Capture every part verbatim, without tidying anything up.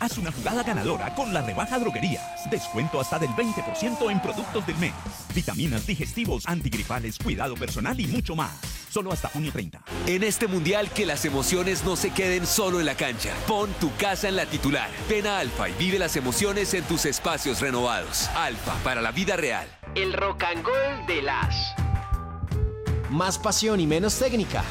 Haz una jugada ganadora con la rebaja Droguerías. Descuento hasta del veinte por ciento en productos del mes. Vitaminas, digestivos, antigripales, cuidado personal y mucho más. Solo hasta junio treinta. En este mundial, que las emociones no se queden solo en la cancha. Pon tu casa en la titular. Ven a Alfa y vive las emociones en tus espacios renovados. Alfa, para la vida real. El rock and roll de las. Más pasión y menos técnica.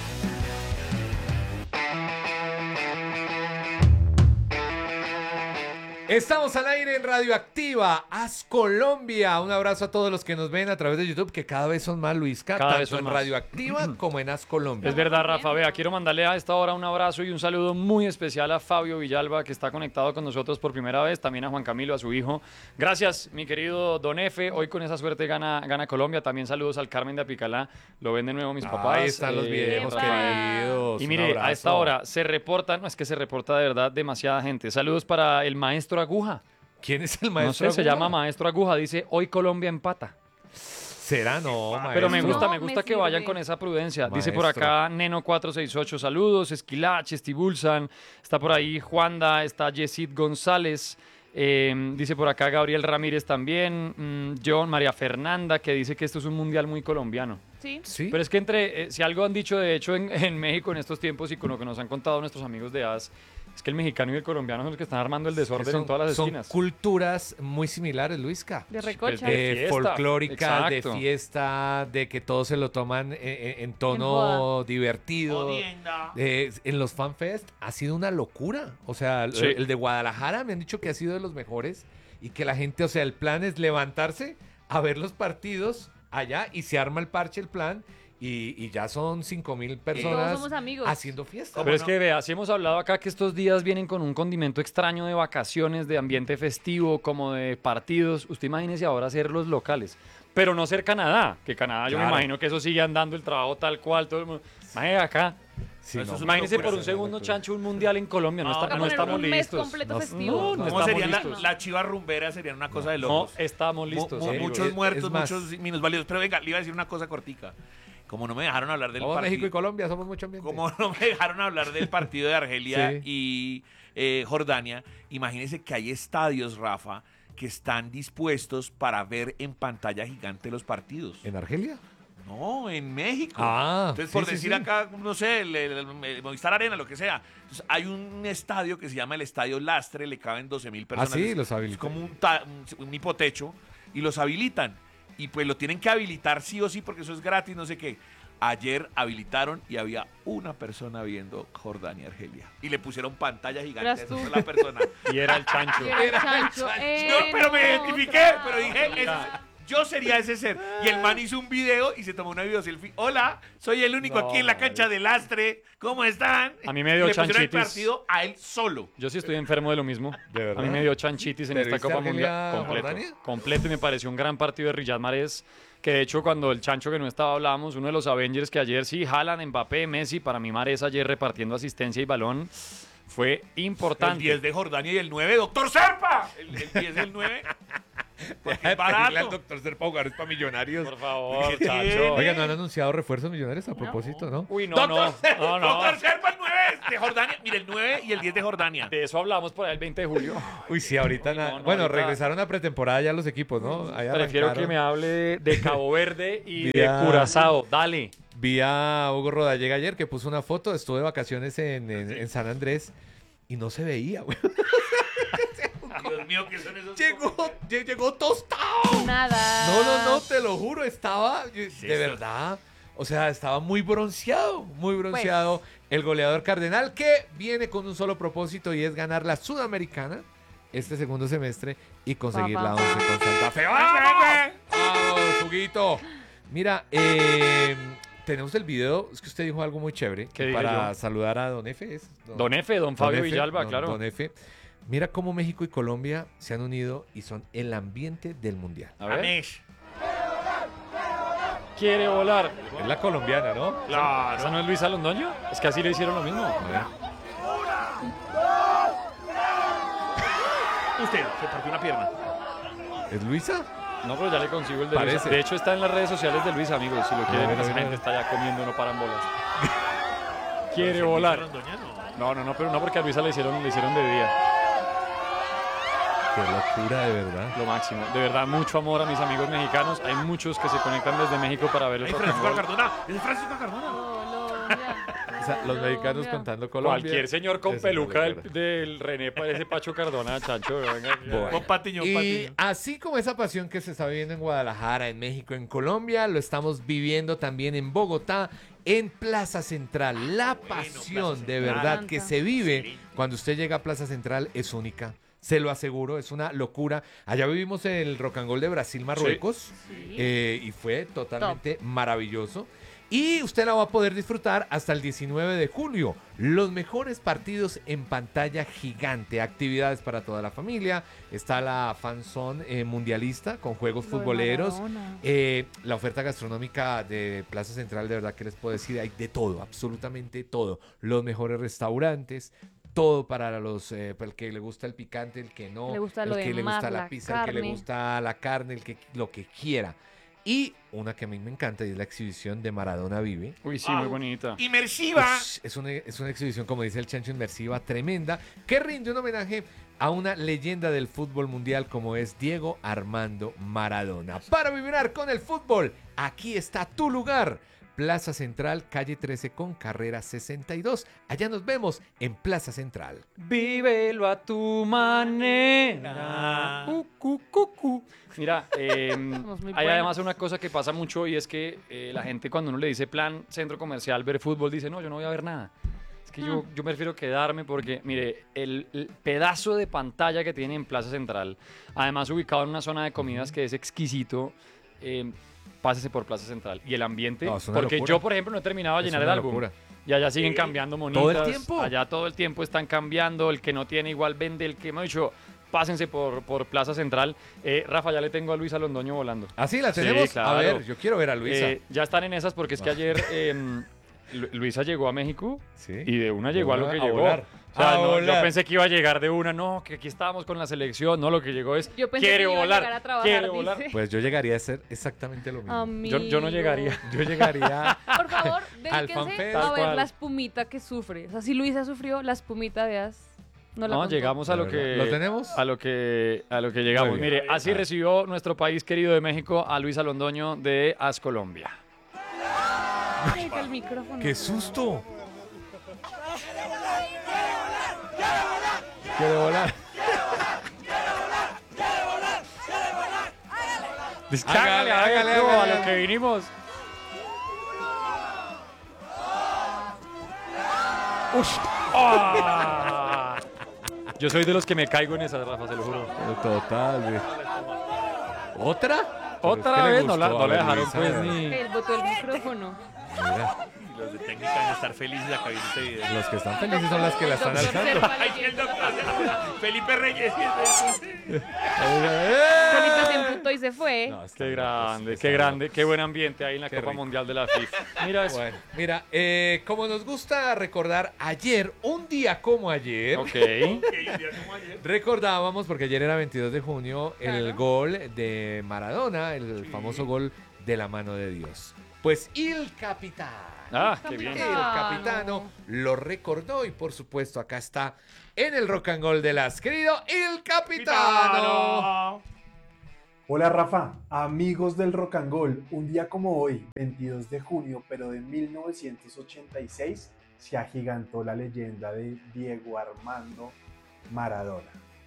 Estamos al aire en Radioactiva, Haz Colombia. Un abrazo a todos los que nos ven a través de YouTube, que cada vez son más, Luisca, Cada tanto vez son en más. Radioactiva como en Haz Colombia. Es verdad, Rafa. Vea, quiero mandarle a esta hora un abrazo y un saludo muy especial a Fabio Villalba, que está conectado con nosotros por primera vez. También a Juan Camilo, a su hijo. Gracias, mi querido Don Efe. Hoy con esa suerte gana, gana Colombia. También saludos al Carmen de Apicalá. Lo ven de nuevo mis papás. Ahí están los viejos queridos. Y Un mire, abrazo. a esta hora se reporta, no es que se reporta de verdad demasiada gente. Saludos para el maestro Aguja. ¿Quién es el No maestro? sé, se Aguja? llama maestro Aguja. Dice, hoy Colombia empata. ¿Será? No, maestro. Pero me gusta, me No, gusta me que vayan sirve. con esa prudencia. Dice por Maestro. acá Neno cuatro seis ocho, saludos, Esquilach, Estibulsan, está por ahí Juanda, está Yesid González, eh, dice por acá Gabriel Ramírez también, mm, John, María Fernanda, que dice que esto es un mundial muy colombiano. Sí. ¿Sí? Pero es que entre, eh, si algo han dicho de hecho en, en México en estos tiempos y con lo que nos han contado nuestros amigos de A S, es que el mexicano y el colombiano son los que están armando el desorden son, en todas las son esquinas. culturas muy similares, Luisca. De recocha. de Eh, fiesta, folclórica, de exacto. fiesta, de que todos se lo toman en, en- en tono joda. divertido. Eh, en los FanFest ha sido una locura. O sea, el- Sí. el de Guadalajara me han dicho que ha sido de los mejores y que la gente, o sea, el plan es levantarse a ver los partidos allá y se arma el parche, el plan. Y, y ya son cinco mil personas Todos somos amigos. haciendo fiesta. Pero es que vea, si hemos hablado acá que estos días vienen con un condimento extraño de vacaciones, de ambiente festivo, como de partidos. Usted imagínese ahora ser los locales. Pero no ser Canadá, que Canadá yo me Claro. imagino que eso sigue andando el trabajo tal cual, todo el mundo. Imagínese acá. Sí, Eso no. es una Imagínese locura, por un eso es segundo, locura. Chancho, un mundial en Colombia. No, No, está- Toca no poner estamos un mes listos. completo No, festivo. no, no ¿Cómo estamos serían la, listos. la chiva rumbera? Serían una cosa de No locos. estamos Mu- listos. mu- amigos. muchos Es- muertos, es más- muchos minusválidos. Pero venga, le iba a decir una cosa cortica. Como no me dejaron hablar del Somos partido. México y Colombia, somos mucho ambiente. Como no me dejaron hablar del partido de Argelia Sí. y eh, Jordania, imagínense que hay estadios, Rafa, que están dispuestos para ver en pantalla gigante los partidos. ¿En Argelia? No, en México. Ah, Entonces, por sí, sí, decir sí. acá, no sé, el, el- el- el Movistar Arena, lo que sea. Entonces, hay un estadio que se llama el Estadio Lastre, le caben doce mil personas. Ah, sí, Es- los Es habilitan. como un, ta- un, un hipotecho y los habilitan. Y pues lo tienen que habilitar sí o sí porque eso es gratis, no sé qué. Ayer habilitaron y había una persona viendo Jordania Argelia. Y le pusieron pantalla gigante a Eras esa tú. sola persona. Y era el Chancho. Y era el Chancho. No, pero me en identifiqué, otra pero dije, vida. ese- yo sería ese ser. Y el man hizo un video y se tomó una video selfie. Hola, soy el único No, aquí en la cancha de Lastre. ¿Cómo están? A mí me dio Y le pusieron el chanchitis. partido a él solo. Yo sí estoy enfermo de lo mismo. ¿De verdad? A mí me dio chanchitis en ¿Pero esta viste Copa Argelia, Mundial. Completo. Jordania? Completo y me pareció un gran partido de Riyad Mahrez. Que de hecho, cuando el Chancho que no estaba hablábamos, uno de los Avengers que ayer sí, Haaland, Mbappé, Messi, para mí Mahrez ayer repartiendo asistencia y balón fue El importante. diez de Jordania y el nueve, doctor Serpa. El, el diez y el nueve. Porque es Pedirle al barato. doctor Serpa jugar es para millonarios. Por favor, ¿Qué Chancho. tiene? Oiga, ¿no han anunciado refuerzos millonarios a propósito, no? Uy, no, doctor no. Serpa, No, no. doctor Serpa, el nueve de Jordania. Mire, el nueve y el diez de Jordania. De eso hablamos por ahí el veinte de julio. Uy, sí, ahorita Uy, no, nada. no, Bueno, ahorita- regresaron a pretemporada ya los equipos, ¿no? Ahí Prefiero arrancaron. que me hable de, de Cabo Verde y Vía- de Curazao. Dale. Vi a Hugo Rodallega ayer que puso una foto, estuvo de vacaciones en, en- en San Andrés y no se veía, güey. Dios mío, ¿qué son esos? Llegó, lle- llegó tostado. Nada. No, no, no, te lo juro, estaba, de eso. verdad, o sea, estaba muy bronceado, muy bronceado el goleador Cardenal, que viene con un solo propósito y es ganar la Sudamericana este segundo semestre y conseguir Papá. la once con Santa Fe. ¡Vamos! ¡Vamos, Huguito! Mira, eh, tenemos el video, es que usted dijo algo muy chévere, ¿Qué dije para yo? saludar a Don Efe. ¿es? Don Efe, don Fabio Efe, Villalba, don- claro. Don Efe. Mira cómo México y Colombia se han unido y son el ambiente del mundial. A ver. Amesh. Quiere volar. Es la colombiana, ¿no? ¿Esa no es Luisa Londoño? Es que así le hicieron lo mismo. Usted se partió una pierna. ¿Es Luisa? No, pero ya le consigo el de Parece. Luisa. De hecho, está en las redes sociales de Luisa, amigos. Si lo quieren, Mira, esa mira, gente mira. está ya comiendo, no paran bolas. Quiere volar. No, no, no, pero no porque a Luisa le hicieron, le hicieron de día. Qué locura, de verdad. Lo máximo. De verdad, mucho amor a mis amigos mexicanos. Hay muchos que se conectan desde México para ver el ¡Ay, rock and Francisco roll. Cardona! ¡Es Francisco Cardona! Colombia. O sea, los mexicanos Colombia. contando Colombia. Cualquier señor con es una peluca del, locura. del René parece Pacho Cardona, Chancho. Venga, Bueno. Con Patiño, Y Patiño. así como esa pasión que se está viviendo en Guadalajara, en México, en Colombia, lo estamos viviendo también en Bogotá, en Plaza Central. La pasión Plaza de Central. verdad que se vive Excelente. cuando usted llega a Plaza Central es única. Se lo aseguro, es una locura. Allá vivimos el Rock and Roll de Brasil-Marruecos Sí. eh, y fue totalmente maravilloso. Y usted la va a poder disfrutar hasta el diecinueve de julio. Los mejores partidos en pantalla gigante, actividades para toda la familia. Está la fanzone eh, mundialista con juegos Lo de futboleros. Maradona. Eh, la oferta gastronómica de Plaza Central, de verdad que les puedo decir, hay de todo, absolutamente todo. Los mejores restaurantes. Todo para los eh, para el que le gusta el picante, el que no, Le gusta el lo que de le gusta mar, la la pizza, el que le carne. gusta la carne, el que lo que quiera. Y una que a mí me encanta y es la exhibición de Maradona Vive. Uy, sí, muy bonita. ¡Inmersiva! Ush, es, una, es una exhibición, como dice el Chancho, inmersiva, tremenda, que rinde un homenaje a una leyenda del fútbol mundial como es Diego Armando Maradona. Para vibrar con el fútbol, aquí está tu lugar. Plaza Central, calle trece con carrera sesenta y dos. Allá nos vemos en Plaza Central. Vívelo a tu manera. Cu, cu, cu, cu. Mira, eh, Somos muy hay además buenos. una cosa que pasa mucho y es que eh, la gente cuando uno le dice plan centro comercial, ver fútbol, dice, no, yo no voy a ver nada. Es que yo, yo prefiero quedarme porque, mire, el, el pedazo de pantalla que tiene en Plaza Central, además ubicado en una zona de comidas que es exquisito, eh, pásese por Plaza Central. Y el ambiente, No, es una porque locura. yo, por ejemplo, no he terminado de Es llenar el una álbum. locura. Y allá siguen cambiando monitas. ¿Todo el tiempo? Allá todo el tiempo están cambiando. El que no tiene igual vende. El que me ha dicho, pásense por, por Plaza Central. Eh, Rafa, ya le tengo a Luisa Londoño volando. ¿Así la Sí, tenemos? claro. A ver, yo quiero ver a Luisa. Eh, ya están en esas porque es que ayer eh, Lu- Luisa llegó a México Sí. y de una llegó a lo que A llegó. volar. O sea, A no, yo volar. pensé que iba a llegar de una, no, que aquí estábamos con la selección, no, lo que llegó es, Yo pensé quiere que iba a volar, llegar a trabajar, quiere dice. volar. Pues yo llegaría a ser exactamente lo mismo. Yo, yo no llegaría. Yo llegaría Por favor, Al dedíquense fanfare. a Tal ver cual. la espumita que sufre. O sea, si Luisa sufrió, la espumita, veas. No, la No, contó. llegamos a De lo verdad. que ¿Lo tenemos? a lo que a lo que llegamos. Muy bien. Mire, así A ver. recibió nuestro país querido de México a Luisa Londoño de As Colombia. Ahí está el micrófono. ¡Qué susto! Quiere volar. Hágale, Hágale, hágale, hágale, a hágale. lo que vinimos. Ush. Ah. Yo soy de los que me caigo en esas, Rafa, se lo juro. Total, güey. ¿Otra? Pero es Otra que le vez no la, gustó, no a le ver, dejaron Luisa, pues a ver. ni... Él botó el micrófono. Mira, Y los de técnica deben estar felices acá viendo este video. los que están felices son las que la están Doctor alzando. Serpa Ay, el leyendo. doctor Felipe Reyes. Felipe se emputó y se fue. No, están Qué locos, grande, están qué grande, locos. qué buen ambiente ahí en la Qué Copa rico. Mundial de la FIFA. Mira eso. Bueno, mira, eh, como nos gusta recordar ayer, un día como ayer, Ok. recordábamos, porque ayer era veintidós de junio, el Claro. gol de Maradona, el famoso gol de la mano de Dios. Pues el capitán. Ah, qué bien. El Capitano. capitano lo recordó y por supuesto acá está en el Rock and Roll de las, querido El Capitano. Hola Rafa, amigos del Rock and Roll, un día como hoy, veintidós de junio, pero de mil novecientos ochenta y seis, se agigantó la leyenda de Diego Armando Maradona.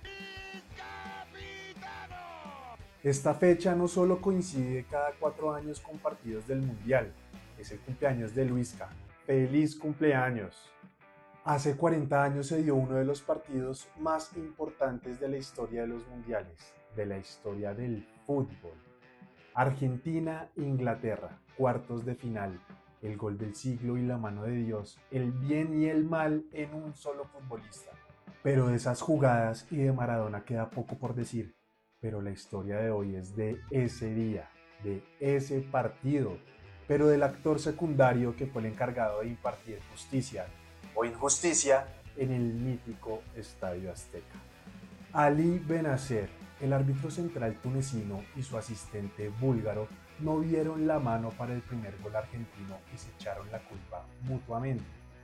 Esta fecha no solo coincide cada cuatro años con partidos del Mundial, es el cumpleaños de Luisca. ¡Feliz cumpleaños! Hace cuarenta años se dio uno de los partidos más importantes de la historia de los mundiales, de la historia del fútbol. Argentina-Inglaterra, cuartos de final, el gol del siglo y la mano de Dios, el bien y el mal en un solo futbolista. Pero de esas jugadas y de Maradona queda poco por decir, pero la historia de hoy es de ese día, de ese partido, pero del actor secundario que fue el encargado de impartir justicia o injusticia en el mítico Estadio Azteca. Ali Benacer, el árbitro central tunecino y su asistente búlgaro no vieron la mano para el primer gol argentino y se echaron la culpa mutuamente.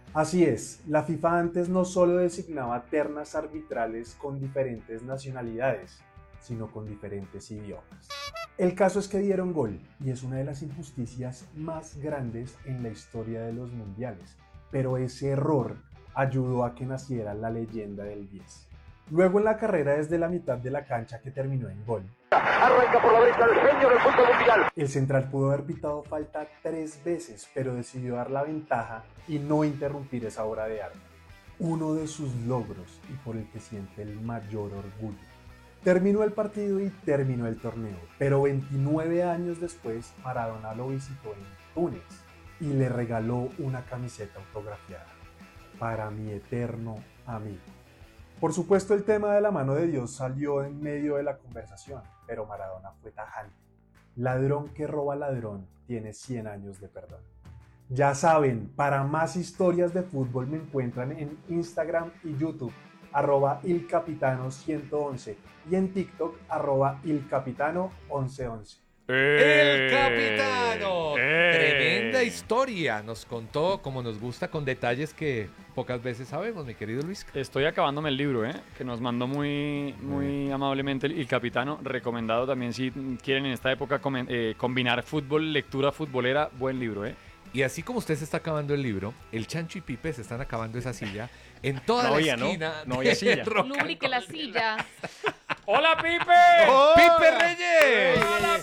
Así es, la FIFA antes no solo designaba ternas arbitrales con diferentes nacionalidades, sino con diferentes idiomas. El caso es que dieron gol, y es una de las injusticias más grandes en la historia de los mundiales, pero ese error ayudó a que naciera la leyenda del diez. Luego en la carrera desde la mitad de la cancha que terminó en gol, Arranca por la derecha el genio del fútbol mundial. el central pudo haber pitado falta tres veces, pero decidió dar la ventaja y no interrumpir esa obra de arte. Uno de sus logros y por el que siente el mayor orgullo. Terminó el partido y terminó el torneo, pero veintinueve años después Maradona lo visitó en Túnez y le regaló una camiseta autografiada. Para mi eterno amigo. Por supuesto, el tema de la mano de Dios salió en medio de la conversación, pero Maradona fue tajante. Ladrón que roba ladrón tiene cien años de perdón. Ya saben, para más historias de fútbol me encuentran en Instagram y YouTube, arroba ilcapitano ciento once, y en TikTok, arroba ilcapitano once once. El capitano. ¡Eh! Tremenda historia. Nos contó, como nos gusta, con detalles que pocas veces sabemos, mi querido Luis. Estoy acabándome el libro, ¿eh? Que nos mandó muy, muy amablemente el, el capitano. Recomendado también si quieren en esta época comen- eh, combinar fútbol, lectura futbolera. Buen libro, ¿eh? Y así como usted se está acabando el libro, el Chancho y Pipe se están acabando esa silla en toda No la había, ¿no? esquina. No había de silla. Rock and Lubrique la Roll. silla. ¡Hola, Pipe! ¡Oh! ¡Pipe Reyes! ¡Hola,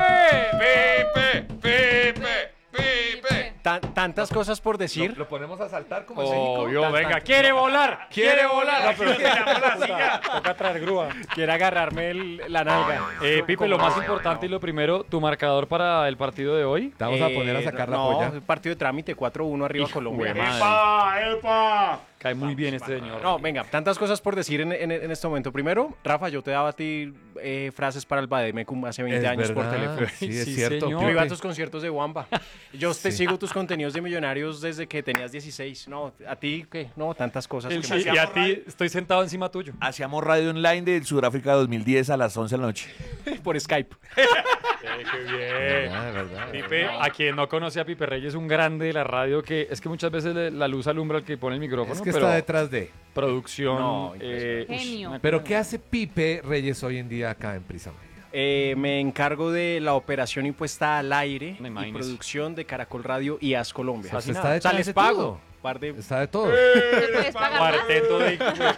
Pipe! ¡Pipe! ¡Pipe! ¡Pipe! Tan- tantas cosas por decir. ¿Lo, lo ponemos a saltar como en México? Obvio, Tan- venga, tan- quiere volar, quiere volar. No, pero- Toca, toca traer grúa. Quiere agarrarme el- la nalga. Eh, Pipe, lo más importante y lo primero, tu marcador para el partido de hoy. Te vamos a poner a sacar la no, polla. partido de trámite, cuatro uno arriba Hijo Colombia. de madre. ¡Epa! Cae muy bien este señor. No, venga, tantas cosas por decir en, en- en este momento. Primero, Rafa, yo te daba a ti eh, frases para el Bademecum hace veinte Es años por verdad, teléfono. Sí, es Sí, cierto. señor. Yo iba a Pipe. tus conciertos de Wamba. Yo te sigo tus contenidos de Millonarios desde que tenías dieciséis. No, a ti, ¿qué? No, tantas cosas. El- que y, me- y a ti estoy sentado encima tuyo. Hacíamos radio online del Sudáfrica dos mil diez a las once de la noche. por Skype. qué bien. Verdad, verdad. Pipe, a quien no conoce a Pipe Reyes, un grande de la radio que es que muchas veces le- la luz alumbra al que pone el micrófono, Es que pero está detrás de. producción. No, eh, ush, Genio. una Pero cosa. ¿qué hace Pipe Reyes hoy en día acá en Prisa Media? Eh, me encargo de la operación impuesta al aire No y imagines. producción de Caracol Radio y As Colombia. O sea, Así está nada. O sea, detrás les de pago. todo. Par de... Está de todo. ¿Te puedes pagar más? Cuarteto de...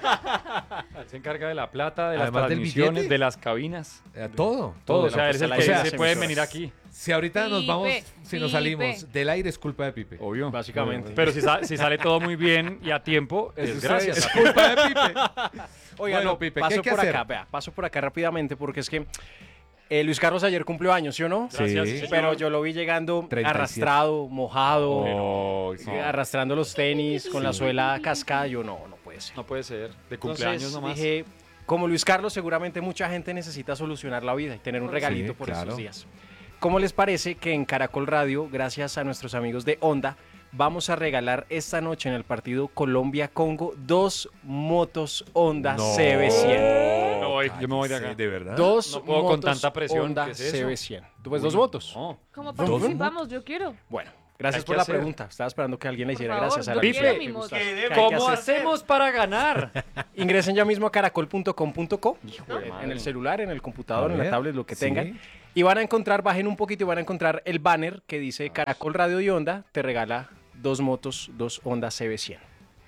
Él se encarga de la plata, de las Además del transmisiones, billete. de las cabinas. Eh, todo. Todo, de o sea, la- él es de el la que idea se de puede las venir emisoras. aquí. Si ahorita nos Pipe, vamos, si nos Pipe. salimos del aire es culpa de Pipe. Obvio. Básicamente. Pero si, sa- si sale todo muy bien y a tiempo, es Eso gracias. Es a culpa de Pipe. Oiga, Bueno, no, Pipe, ¿qué paso hay que por hacer? acá, vea, paso por acá rápidamente porque es que eh, Luis Carlos ayer cumplió años, ¿sí o no? Gracias, Sí. señor. Pero yo lo vi llegando treinta y siete. arrastrado, mojado, Oh, sí. eh, arrastrando los tenis con la suela cascada. Yo no, no puede ser. No puede ser. De Entonces cumpleaños nomás. dije, como Luis Carlos, seguramente mucha gente necesita solucionar la vida y tener un regalito Sí, por claro. estos días. ¿Cómo les parece que en Caracol Radio, gracias a nuestros amigos de Honda, vamos a regalar esta noche en el partido Colombia-Congo dos motos Honda No. C B cien? Me voy, yo me voy de acá. Sí, ¿de verdad? Dos No puedo con motos tanta presión, Honda ¿qué es eso? C B cien. Pues dos motos. No. ¿Cómo Dos participamos? Yo quiero. Bueno, gracias Hay por que la hacer. pregunta. Estaba esperando que alguien le Por hiciera favor, gracias a yo la Pipe, quiero mi Me moto. gusta. ¿Qué hay que ¿Cómo hacer? hacemos para ganar? Ingresen ya mismo a caracol punto com punto co de en madre. el celular, en el computador, A en la ver, tablet, lo que sí. tengan. Y van a encontrar, bajen un poquito y van a encontrar el banner que dice Caracol Radio y Honda te regala dos motos, dos Honda C B cien.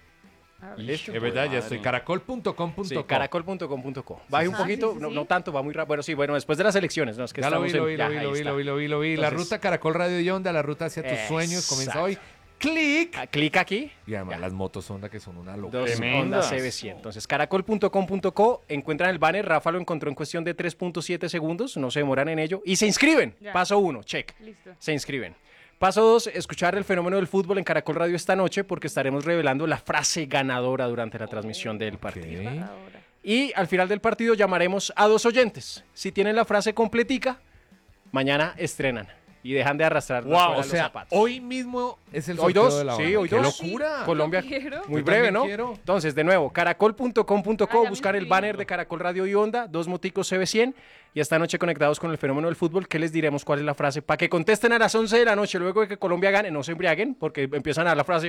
Listo. Es verdad, ya Madre. estoy. caracol punto com punto Sí, co. caracol punto com punto co. Baje un Ah, poquito, sí, sí, no, sí. no tanto, va muy rápido. Bueno, sí, bueno, después de las elecciones, no es que Ya lo vi, estamos lo vi, en... lo ya, vi, ahí lo vi, está. lo vi, lo vi, lo vi. La Entonces- ruta Caracol Radio y Onda, la ruta hacia tus sueños comienza hoy. Clic. Ah, Clic aquí, Y además Ya. las motos Honda que son una locura. dos Tremendas. Honda C B cien. Entonces, caracol punto com punto co, encuentran el banner, Rafa lo encontró en cuestión de tres punto siete segundos, no se demoran en ello, y se inscriben. Ya. Paso uno, check. Listo. Se inscriben. Paso dos, escuchar el fenómeno del fútbol en Caracol Radio esta noche porque estaremos revelando la frase ganadora durante la transmisión del partido. Ok. Ahora. Y al final del partido llamaremos a dos oyentes. Si tienen la frase completica, mañana estrenan y dejan de arrastrar Wow, la suela O de los sea, zapatos. hoy mismo es el Hoy sorteo dos, de la sí, hora. hoy ¡Qué dos. locura! Colombia, Yo quiero. muy Yo breve, también ¿no? quiero. Entonces, de nuevo, caracol punto com punto co, Ah, ya me buscar el inscribí. banner de Caracol Radio y Onda, dos moticos C B cien, Y esta noche conectados con el fenómeno del fútbol, ¿qué les diremos? ¿Cuál es la frase? Para que contesten a las once de la noche, luego de que Colombia gane, no se embriaguen, porque empiezan a dar la frase...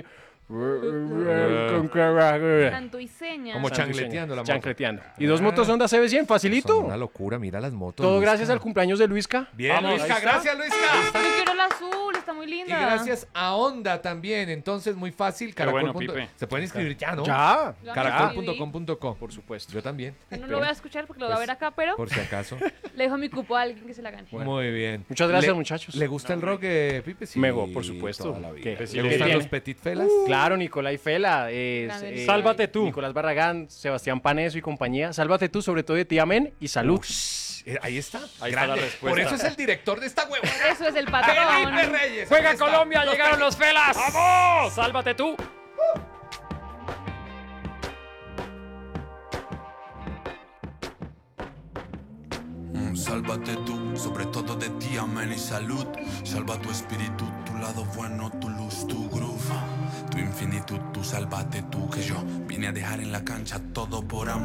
Canto y seña. Como chancleteando la moto. Chancleteando. Y dos motos Honda C B cien, facilito. Son una locura, mira las motos. Todo Luisca. gracias al cumpleaños de Luisca. Bien, Vamos, Luisca, ahí está. gracias, Luisca. Yo quiero la azul, está muy Y linda. gracias a Honda también. Entonces, muy fácil. Qué bueno, Caracol. Pipe. Se pueden inscribir ya, ¿no? Ya. Ya me caracol inscribí. punto com punto co. Por supuesto. Yo también. No lo voy a escuchar porque lo voy a Pues, ver acá, pero Por si acaso. le dejo mi cupo a alguien que se la gane. Muy bien. Muchas gracias, Le- muchachos. ¿Le gusta el rock, eh, Pipe? Sí. Mego, por supuesto. Toda la vida. ¿Qué? ¿Le ¿Qué gustan tiene? los Petit Felas? Claro, Nicolai Fela, eh, Grande eh, Sálvate tú. Nicolás Barragán, Sebastián Paneso y compañía. Sálvate tú, sobre todo de ti, amén, y salud. Eh, Ahí está. Ahí está la Grande. respuesta. Por eso es el director de esta hueva. Eso es el patrón. Felipe Reyes. ¡Juega Ahí está. Colombia! Los ¡Llegaron Petit- los Felas! ¡Vamos! ¡Sálvate tú! Mm, Sálvate tú, sobre todo de ti, amén y salud. Salva tu espíritu, tu lado bueno, tu luz, tu groove, tu infinitud, tú sálvate tú. Que yo vine a dejar en la cancha todo por amor.